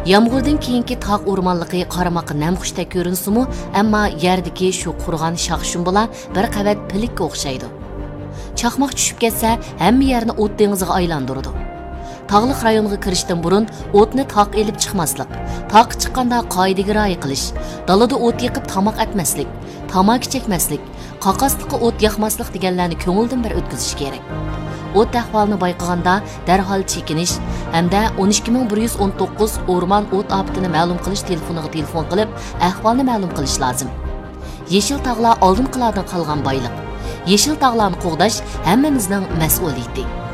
Yağmurdan keyinki taq o'rmonligi qaramoqqa namxushdek ko'rinsimi, ammo yerdagi shu qurg'on shoxshum bilan bir qavat pilikka o'xshaydi. Chaqmoq tushib ketsa, hamma yerni o't dengiziga aylantiradi. Tağlıq rayonga kirishdan burun o'tni taq elib chiqmaslik, taq chiqqanda qoidaga rioya qilish, dalada o't yiqib tamoq atmaslik, tamaki chekmaslik, qaqasliqqa o't yoqmaslik deganlarni ko'ngildan bir o'tkazish kerak. O't ahvolini bayqaganda darhol chekinish hamda 12119 o'rmon o't ofatini ma'lum qilish telefoniga telefon qilib, ahvolni ma'lum qilish lozim. Yeşil tağlar oldinqilardan qolgan boyliq. Yeşil tağlarni qo'g'dash hammamizning mas'uliyati.